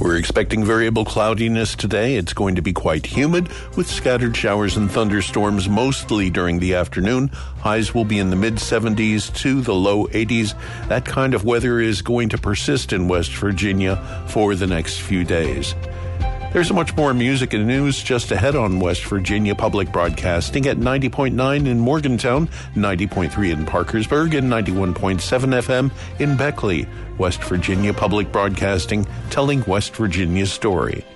We're expecting variable cloudiness today. It's going to be quite humid with scattered showers and thunderstorms mostly during the afternoon. Highs will be in the mid-70s to the low 80s. That kind of weather is going to persist in West Virginia for the next few days. There's much more music and news just ahead on West Virginia Public Broadcasting at 90.9 in Morgantown, 90.3 in Parkersburg, and 91.7 FM in Beckley. West Virginia Public Broadcasting, telling West Virginia's story.